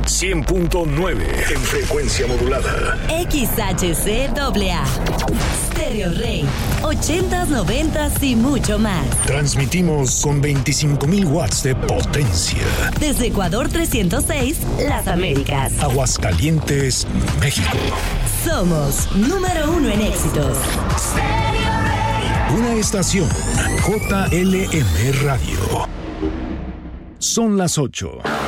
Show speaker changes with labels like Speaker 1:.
Speaker 1: 100.9 en frecuencia modulada.
Speaker 2: XHCAA. Stereo Rey. 80s, 90s y mucho más.
Speaker 1: Transmitimos con 25,000 watts de potencia.
Speaker 2: Desde Ecuador 306, Las Américas.
Speaker 1: Aguascalientes, México.
Speaker 2: Somos número 1 en éxitos.
Speaker 1: Una estación JLM Radio. Son las 8.